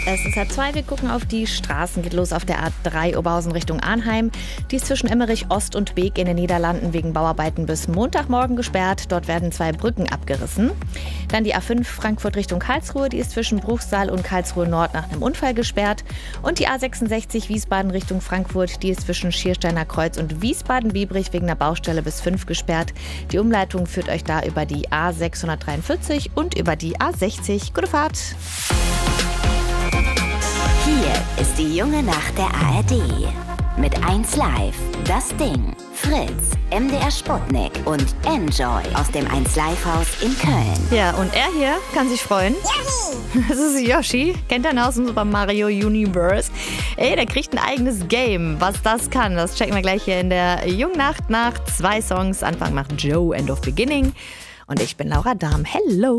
Es ist 2:30, wir gucken auf die Straßen. Geht los auf der A3 Oberhausen Richtung Arnheim. Die ist zwischen Emmerich Ost und Beek in den Niederlanden wegen Bauarbeiten bis Montagmorgen gesperrt. Dort werden 2 Brücken abgerissen. Dann die A5 Frankfurt Richtung Karlsruhe. Die ist zwischen Bruchsal und Karlsruhe Nord nach einem Unfall gesperrt. Und die A66 Wiesbaden Richtung Frankfurt. Die ist zwischen Schiersteiner Kreuz und Wiesbaden-Biebrich wegen einer Baustelle bis 5 gesperrt. Die Umleitung führt euch da über die A643 und über die A60. Gute Fahrt! Hier ist die junge Nacht der ARD. Mit 1 Live, Das Ding, Fritz, MDR Sputnik und Enjoy aus dem 1 Live Haus in Köln. Ja, und er hier kann sich freuen. Das ist Yoshi. Kennt er aus dem Super Mario Universe. Ey, der kriegt ein eigenes Game. Was das kann, das checken wir gleich hier in der jungen Nacht nach 2 Songs. Anfang macht Joe, End of Beginning. Und ich bin Laura Dahm. Hello.